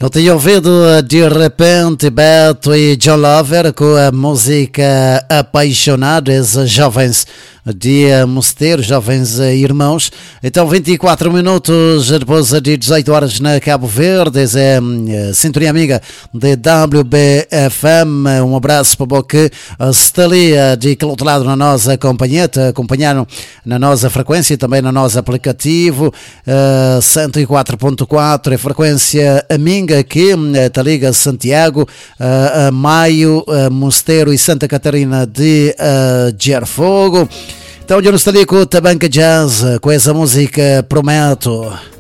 Eu tenho ouvido de repente Beto e John Lover com a música Apaixonados, jovens de Mosteiro, jovens irmãos. Então 24 minutos depois de 18 horas na Cabo Verde, é Sintonia Amiga de WBFM. Um abraço para o que está ali de aquele outro lado na nossa companhia, te acompanharam na nossa frequência e também no nosso aplicativo 104.4, é frequência Aminga aqui, te liga Santiago, Maio, Mosteiro e Santa Catarina de Gerfogo. Então, eu não estou ali com o Tabanca Jazz, com essa música Prometo.